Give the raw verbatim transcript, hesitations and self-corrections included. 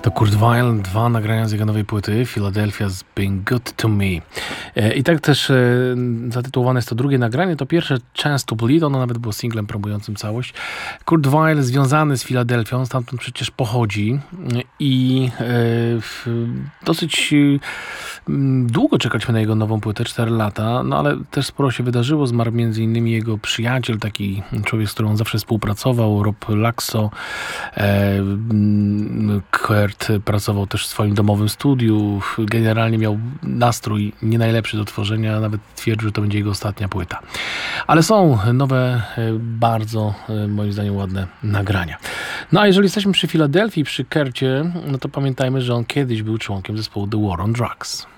To Kurt Weill, dwa nagrania z jego nowej płyty Philadelphia's Been Good to Me. E, I tak też e, zatytułowane jest to drugie nagranie. To pierwsze Chance to Bleed, ono nawet było singlem promującym całość. Kurt Weill związany z Filadelfią, stamtąd przecież pochodzi i e, w, dosyć e, długo czekaliśmy na jego nową płytę, cztery lata, no ale też sporo się wydarzyło. Zmarł między innymi jego przyjaciel, taki człowiek, z którym on zawsze współpracował, Rob Laxo. E, Kurt pracował też w swoim domowym studiu. Generalnie miał nastrój nie najlepszy do tworzenia, nawet twierdził, że to będzie jego ostatnia płyta. Ale są nowe, bardzo moim zdaniem ładne nagrania. No a jeżeli jesteśmy przy Filadelfii, przy Kurcie, no to pamiętajmy, że on kiedyś był członkiem zespołu The War on Drugs.